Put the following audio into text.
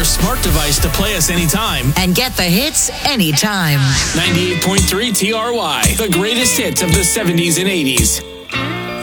your smart device to play us anytime. And get the hits anytime. 98.3 TRY, the greatest hits of the 70s and 80s.